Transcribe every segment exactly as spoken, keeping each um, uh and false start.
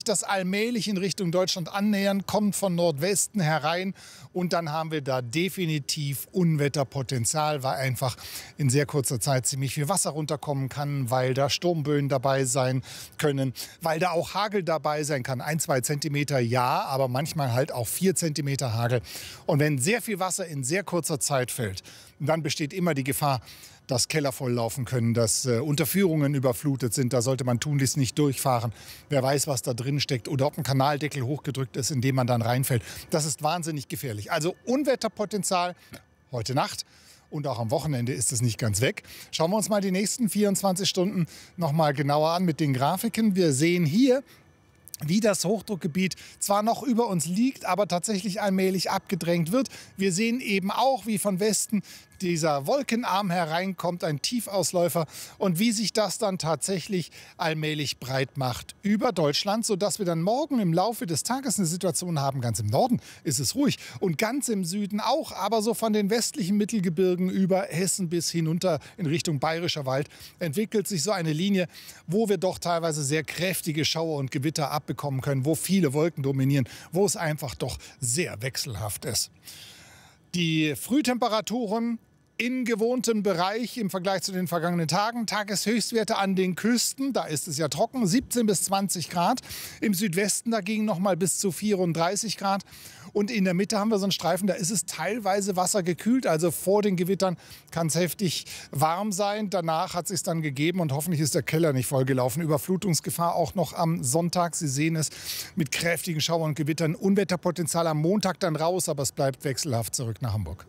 das allmählich in Richtung Deutschland annähern, kommt von Nordwesten herein und dann haben wir da definitiv Unwetterpotenzial, weil einfach in sehr kurzer Zeit ziemlich viel Wasser runterkommen kann, weil da Sturmböen dabei sein können, weil da auch Hagel dabei sein kann. Ein, zwei Zentimeter ja, aber manchmal halt auch vier Zentimeter Hagel. Und wenn sehr viel Wasser in sehr kurzer Zeit fällt, dann besteht immer die Gefahr, dass Keller volllaufen können, dass äh, Unterführungen überflutet sind. Da sollte man tunlichst nicht durchfahren. Wer weiß, was da drin steckt oder ob ein Kanaldeckel hochgedrückt ist, in dem man dann reinfällt. Das ist wahnsinnig gefährlich. Also Unwetterpotenzial heute Nacht und auch am Wochenende ist es nicht ganz weg. Schauen wir uns mal die nächsten vierundzwanzig Stunden noch mal genauer an mit den Grafiken. Wir sehen hier, wie das Hochdruckgebiet zwar noch über uns liegt, aber tatsächlich allmählich abgedrängt wird. Wir sehen eben auch, wie von Westen dieser Wolkenarm hereinkommt, ein Tiefausläufer, und wie sich das dann tatsächlich allmählich breit macht über Deutschland, sodass wir dann morgen im Laufe des Tages eine Situation haben. Ganz im Norden ist es ruhig und ganz im Süden auch, aber so von den westlichen Mittelgebirgen über Hessen bis hinunter in Richtung Bayerischer Wald entwickelt sich so eine Linie, wo wir doch teilweise sehr kräftige Schauer und Gewitter abbekommen können, wo viele Wolken dominieren, wo es einfach doch sehr wechselhaft ist. Die Frühtemperaturen in gewohntem Bereich im Vergleich zu den vergangenen Tagen. Tageshöchstwerte an den Küsten, da ist es ja trocken, siebzehn bis zwanzig Grad. Im Südwesten dagegen noch mal bis zu vierunddreißig Grad. Und in der Mitte haben wir so einen Streifen, da ist es teilweise wassergekühlt. Also vor den Gewittern kann es heftig warm sein. Danach hat es sich dann gegeben und hoffentlich ist der Keller nicht vollgelaufen. Überflutungsgefahr auch noch am Sonntag. Sie sehen es mit kräftigen Schauern und Gewittern. Unwetterpotenzial am Montag dann raus, aber es bleibt wechselhaft zurück nach Hamburg.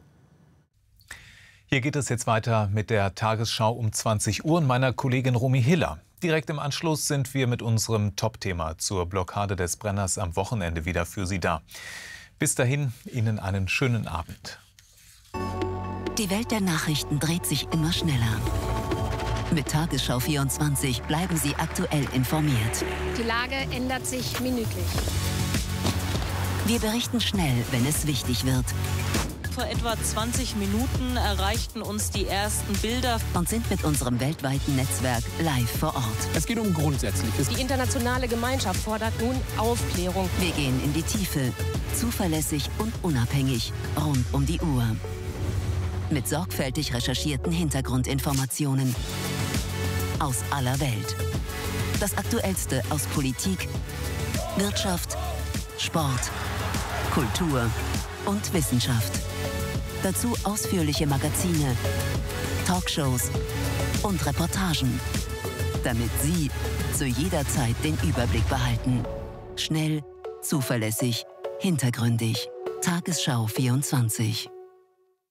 Hier geht es jetzt weiter mit der Tagesschau um zwanzig Uhr und meiner Kollegin Romy Hiller. Direkt im Anschluss sind wir mit unserem Top-Thema zur Blockade des Brenners am Wochenende wieder für Sie da. Bis dahin, Ihnen einen schönen Abend. Die Welt der Nachrichten dreht sich immer schneller. Mit Tagesschau vierundzwanzig bleiben Sie aktuell informiert. Die Lage ändert sich minütlich. Wir berichten schnell, wenn es wichtig wird. Vor etwa zwanzig Minuten erreichten uns die ersten Bilder Und sind mit unserem weltweiten Netzwerk live vor Ort. Es geht um Grundsätzliches. Die internationale Gemeinschaft fordert nun Aufklärung. Wir gehen in die Tiefe, zuverlässig und unabhängig, rund um die Uhr. Mit sorgfältig recherchierten Hintergrundinformationen aus aller Welt. Das Aktuellste aus Politik, Wirtschaft, Sport, Kultur und Wissenschaft. Dazu ausführliche Magazine, Talkshows und Reportagen, damit Sie zu jeder Zeit den Überblick behalten. Schnell, zuverlässig, hintergründig. Tagesschau vierundzwanzig.